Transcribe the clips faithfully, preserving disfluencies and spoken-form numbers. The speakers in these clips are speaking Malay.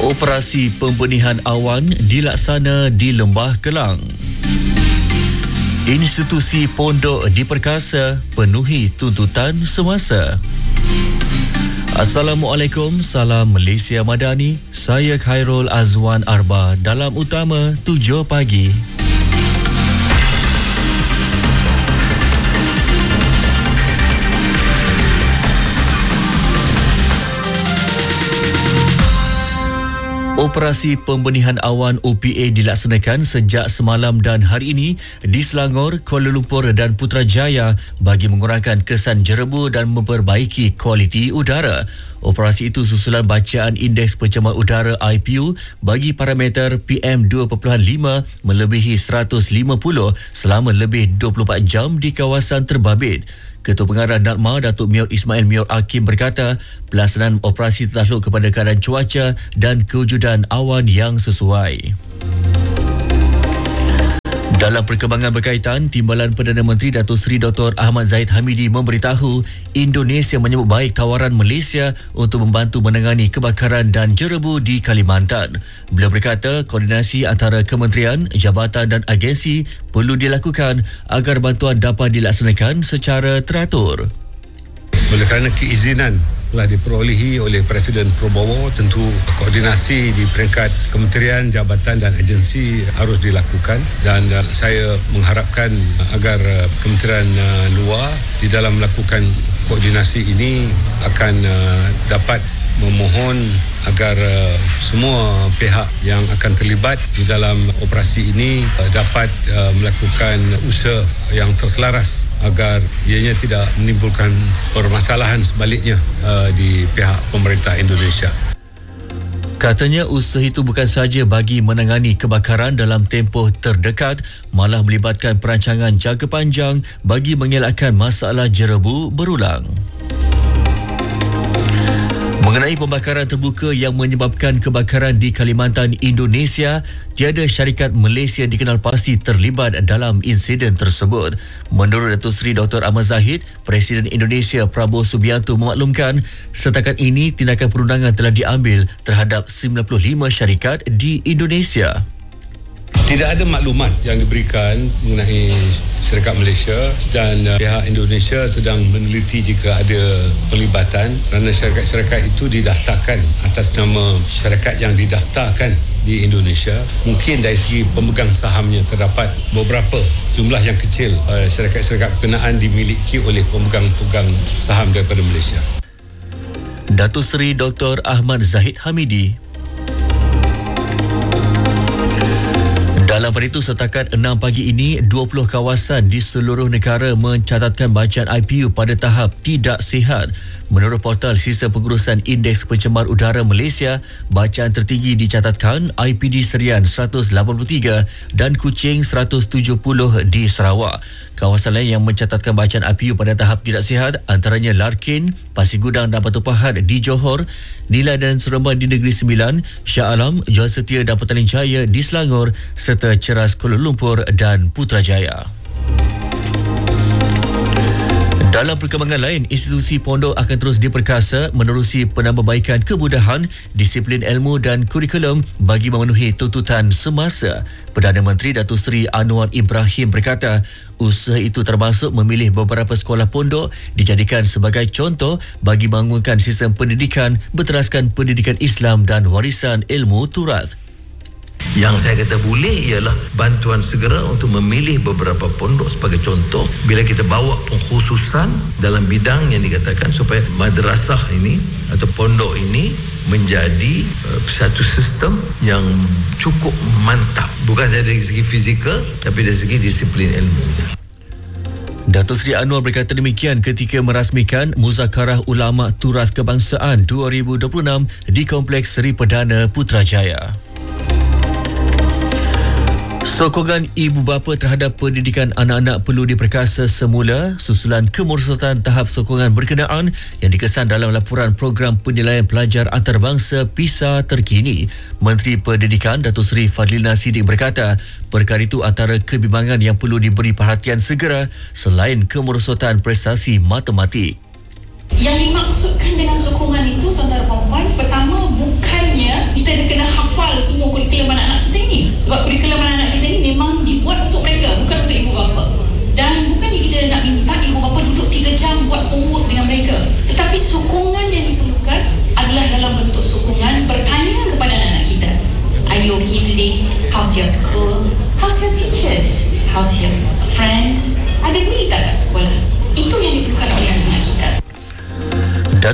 Operasi pembenihan awan dilaksana di Lembah Kelang. Institusi pondok diperkasa penuhi tuntutan semasa. Assalamualaikum, salam Malaysia Madani. Saya Khairul Azwan Arba dalam utama tujuh pagi. Operasi pembenihan awan O P A dilaksanakan sejak semalam dan hari ini di Selangor, Kuala Lumpur dan Putrajaya bagi mengurangkan kesan jerebu dan memperbaiki kualiti udara. Operasi itu susulan bacaan indeks pencemaran udara I P U bagi parameter P M dua perpuluhan lima melebihi seratus lima puluh selama lebih dua puluh empat jam di kawasan terbabit. Ketua Pengarah NADMA Datuk Mior Ismail Mior Hakim berkata, pelaksanaan operasi tertakluk kepada keadaan cuaca dan kewujudan awan yang sesuai. Dalam perkembangan berkaitan, Timbalan Perdana Menteri Datuk Seri Doktor Ahmad Zahid Hamidi memberitahu Indonesia menyambut baik tawaran Malaysia untuk membantu menangani kebakaran dan jerebu di Kalimantan. Beliau berkata, koordinasi antara kementerian, jabatan dan agensi perlu dilakukan agar bantuan dapat dilaksanakan secara teratur. Oleh kerana keizinan telah diperolehi oleh Presiden Prabowo, tentu koordinasi di peringkat kementerian, jabatan dan agensi harus dilakukan, dan uh, saya mengharapkan agar uh, kementerian uh, luar di dalam melakukan koordinasi ini akan uh, dapat memohon agar uh, semua pihak yang akan terlibat di dalam operasi ini uh, dapat uh, melakukan usaha yang terselaras agar ianya tidak menimbulkan permasalahan sebaliknya uh, di pihak pemerintah Indonesia. Katanya usaha itu bukan sahaja bagi menangani kebakaran dalam tempoh terdekat, malah melibatkan perancangan jangka panjang bagi mengelakkan masalah jerebu berulang. Mengenai pembakaran terbuka yang menyebabkan kebakaran di Kalimantan, Indonesia, tiada syarikat Malaysia dikenal pasti terlibat dalam insiden tersebut. Menurut Datuk Seri Doktor Ahmad Zahid, Presiden Indonesia Prabowo Subianto memaklumkan setakat ini tindakan perundangan telah diambil terhadap sembilan puluh lima syarikat di Indonesia. Tidak ada maklumat yang diberikan mengenai syarikat Malaysia, dan uh, pihak Indonesia sedang meneliti jika ada pelibatan, kerana syarikat-syarikat itu didaftarkan atas nama syarikat yang didaftarkan di Indonesia. Mungkin dari segi pemegang sahamnya terdapat beberapa jumlah yang kecil uh, syarikat-syarikat berkenaan dimiliki oleh pemegang-pemegang saham daripada Malaysia. Datuk Seri Doktor Ahmad Zahid Hamidi. Dalam pada itu, setakat enam pagi ini, dua puluh kawasan di seluruh negara mencatatkan bacaan I P U pada tahap tidak sihat. Menurut portal Sistem Pengurusan Indeks Pencemaran Udara Malaysia, bacaan tertinggi dicatatkan I P D Serian seratus lapan puluh tiga dan Kuching seratus tujuh puluh di Sarawak. Kawasan lain yang mencatatkan bacaan I P U pada tahap tidak sihat antaranya Larkin, Pasir Gudang dan Batu Pahat di Johor, Nilai dan Seremban di Negeri Sembilan, Shah Alam, Johor Setia dan Petaling Jaya di Selangor serta Ceras Kuala Lumpur dan Putrajaya. Dalam perkembangan lain, institusi pondok akan terus diperkasa menerusi penambahbaikan kemudahan, disiplin ilmu dan kurikulum bagi memenuhi tuntutan semasa. Perdana Menteri Datuk Seri Anwar Ibrahim berkata, usaha itu termasuk memilih beberapa sekolah pondok dijadikan sebagai contoh bagi membangunkan sistem pendidikan berteraskan pendidikan Islam dan warisan ilmu turas. Yang saya kata boleh ialah bantuan segera untuk memilih beberapa pondok sebagai contoh bila kita bawa pengkhususan dalam bidang yang dikatakan supaya madrasah ini atau pondok ini menjadi uh, satu sistem yang cukup mantap, bukan dari segi fizikal tapi dari segi disiplin ilmu. Datuk Seri Anwar berkata demikian ketika merasmikan Muzakarah Ulama Turas Kebangsaan dua ribu dua puluh enam di Kompleks Seri Perdana Putrajaya. Sokongan ibu bapa terhadap pendidikan anak-anak perlu diperkasa semula susulan kemerosotan tahap sokongan berkenaan yang dikesan dalam laporan program penilaian pelajar antarabangsa PISA terkini. Menteri Pendidikan Datuk Seri Fadlina Siddiq berkata, perkara itu antara kebimbangan yang perlu diberi perhatian segera selain kemerosotan prestasi matematik. Yang dimaksudkan dengan sokongan itu, tuan-tuan dan puan-puan, pertama bukannya kita kena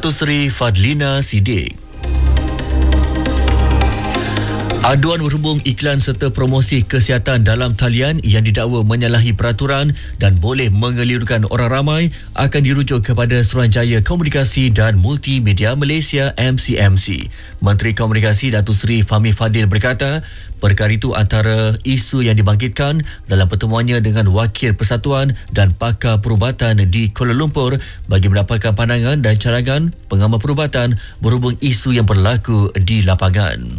Datuk Seri Fadlina Siddiq. Aduan berhubung iklan serta promosi kesihatan dalam talian yang didakwa menyalahi peraturan dan boleh mengelirukan orang ramai akan dirujuk kepada Suruhanjaya Komunikasi dan Multimedia Malaysia M C M C. Menteri Komunikasi Datuk Seri Fahmi Fadil berkata, perkara itu antara isu yang dibangkitkan dalam pertemuannya dengan Wakil Persatuan dan pakar perubatan di Kuala Lumpur bagi mendapatkan pandangan dan cadangan pengamal perubatan berhubung isu yang berlaku di lapangan.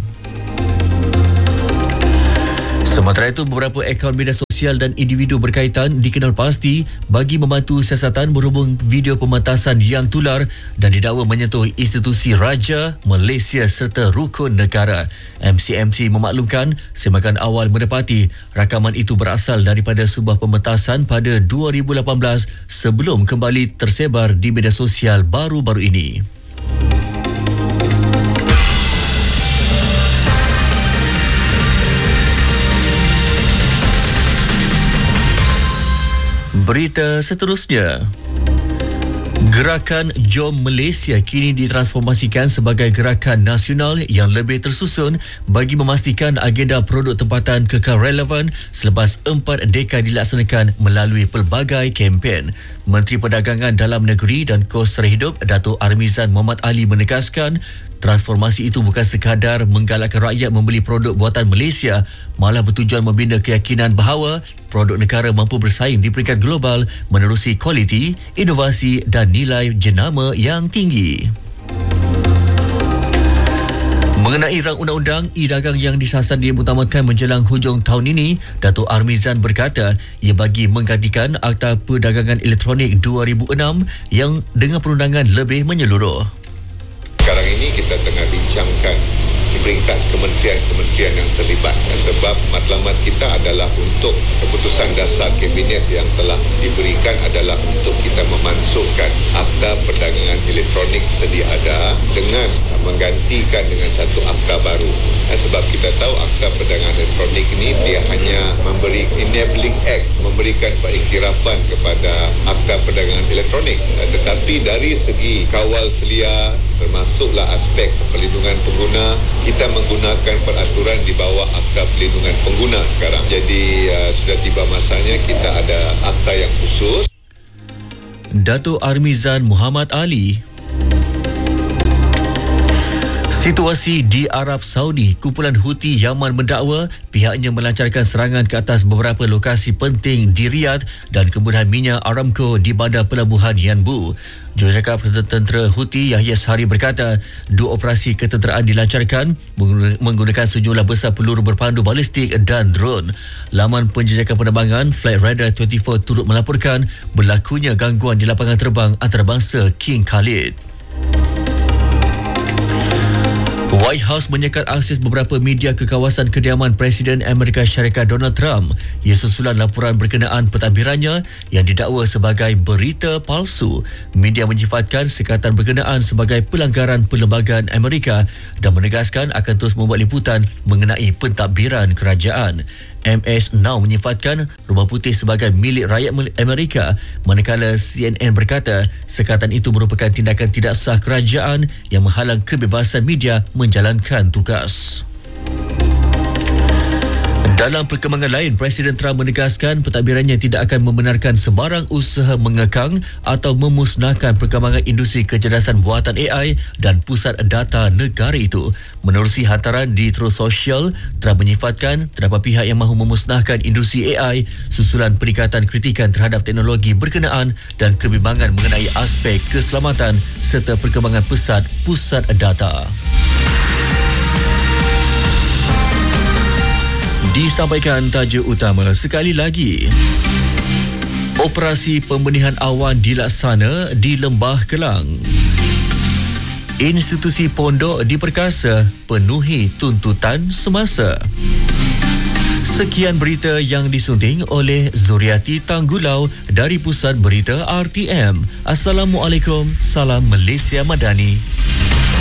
Sementara itu, beberapa akaun media sosial dan individu berkaitan dikenal pasti bagi membantu siasatan berhubung video pementasan yang tular dan didakwa menyentuh institusi Raja, Malaysia serta rukun negara. M C M C memaklumkan semakan awal mendapati rakaman itu berasal daripada sebuah pementasan pada dua ribu lapan belas sebelum kembali tersebar di media sosial baru-baru ini. Berita seterusnya. Gerakan Jom Malaysia kini ditransformasikan sebagai gerakan nasional yang lebih tersusun bagi memastikan agenda produk tempatan kekal relevan selepas empat dekad dilaksanakan melalui pelbagai kempen. Menteri Perdagangan Dalam Negeri dan Kos Sara Hidup Datuk Armizan Mohamed Ali menegaskan transformasi itu bukan sekadar menggalakkan rakyat membeli produk buatan Malaysia, malah bertujuan membina keyakinan bahawa produk negara mampu bersaing di peringkat global menerusi kualiti, inovasi dan nilai jenama yang tinggi. Mengenai rang undang-undang e-dagang yang disasar diutamakan menjelang hujung tahun ini, Datuk Armizan berkata ia bagi menggantikan Akta Perdagangan Elektronik dua ribu enam yang dengan perundangan lebih menyeluruh. Sekarang ini kita tengah bincangkan di peringkat kementerian-kementerian yang terlibat, sebab matlamat kita adalah untuk keputusan dasar kabinet yang telah diberikan adalah untuk kita memansuhkan Akta Perdagangan Elektronik sedia ada dengan menggantikan dengan satu akta baru. Sebab kita tahu Akta Perdagangan Elektronik ini dia hanya memberi enabling act, memberikan periktirafan kepada Akta Perdagangan Elektronik, tetapi dari segi kawal selia termasuklah aspek perlindungan pengguna, kita menggunakan peraturan di bawah Akta Perlindungan Pengguna sekarang. Jadi uh, sudah tiba masanya kita ada akta yang khusus. Datuk Armizan Muhammad Ali. Situasi di Arab Saudi, kumpulan Houthi Yaman mendakwa pihaknya melancarkan serangan ke atas beberapa lokasi penting di Riyadh dan kemudahan minyak Aramco di bandar pelabuhan Yanbu. Jurucakap tentera Houthi Yahya Sahari berkata, dua operasi ketenteraan dilancarkan menggunakan sejumlah besar peluru berpandu balistik dan drone. Laman penjejakan penerbangan Flight Radar dua puluh empat turut melaporkan berlakunya gangguan di lapangan terbang antarabangsa King Khalid. White House menyekat akses beberapa media ke kawasan kediaman Presiden Amerika Syarikat Donald Trump ia susulan laporan berkenaan pentadbirannya yang didakwa sebagai berita palsu. Media menyifatkan sekatan berkenaan sebagai pelanggaran perlembagaan Amerika dan menegaskan akan terus membuat liputan mengenai pentadbiran kerajaan. M S Now menyifatkan Rumah Putih sebagai milik rakyat Amerika, manakala C N N berkata sekatan itu merupakan tindakan tidak sah kerajaan yang menghalang kebebasan media menjalankan tugas. Dalam perkembangan lain, Presiden Trump menegaskan pentadbirannya tidak akan membenarkan sebarang usaha mengekang atau memusnahkan perkembangan industri kecerdasan buatan A I dan pusat data negara itu. Menerusi hantaran di Truth Social, Trump menyifatkan terdapat pihak yang mahu memusnahkan industri A I susulan peningkatan kritikan terhadap teknologi berkenaan dan kebimbangan mengenai aspek keselamatan serta perkembangan pesat pusat data. Disampaikan tajuk utama sekali lagi. Operasi pembenihan awan dilaksana di Lembah Kelang. Institusi pondok diperkasa penuhi tuntutan semasa. Sekian berita yang disunting oleh Zuriati Tanggulau dari Pusat Berita R T M. Assalamualaikum, salam Malaysia Madani.